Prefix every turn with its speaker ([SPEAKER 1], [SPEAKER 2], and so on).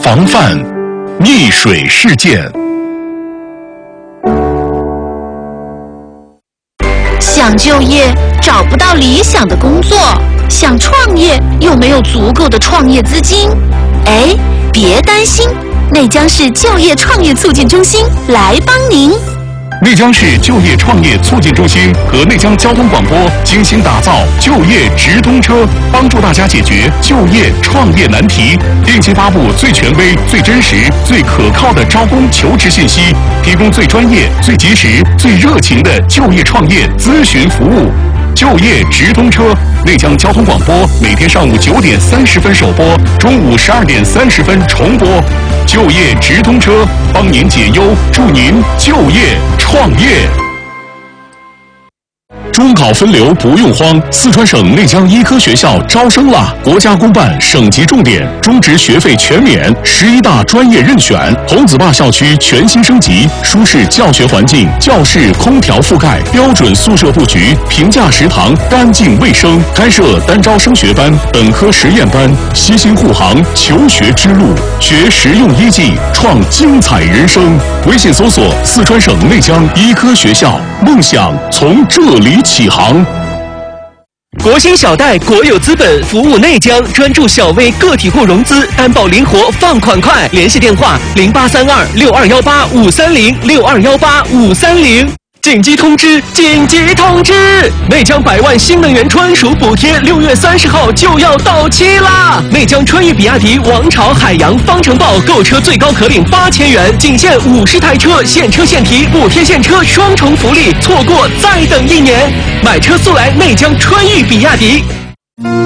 [SPEAKER 1] 防范溺水事件。
[SPEAKER 2] 想就业找不到理想的工作，想创业又没有足够的创业资金。哎，别担心，内江市就业创业促进中心来帮您。
[SPEAKER 1] 内江市就业创业促进中心和内江交通广播精心打造就业直通车，帮助大家解决就业创业难题，定期发布最权威、最真实、最可靠的招工求职信息，提供最专业、最及时、最热情的就业创业咨询服务。就业直通车，内江交通广播每天上午9点30分首播，中午12点30分重播。就业直通车，帮您解忧，助您就业创业。中考分流不用慌，四川省内江医科学校招生啦！国家公办省级重点，中职学费全免，11大专业任选。红子坝校区全新升级，舒适教学环境，教室空调覆盖，标准宿舍布局，平价食堂，干净卫生。开设单招升学班、本科实验班，悉心护航求学之路，学实用医技，创精彩人生。微信搜索四川省内江医科学校，梦想从这里起航。
[SPEAKER 3] 国兴小贷国有资本服务内江，专注小微个体户融资，担保灵活，放款快。联系电话0832-6218-530，6218-530。紧急通知！紧急通知！内江100万新能源专属补贴6月30号就要到期啦！内江川渝比亚迪王朝海洋方程豹购车最高可领8000元，仅限50台车，现车现提，补贴现车双重福利，错过再等1年。买车速来内江川渝比亚迪。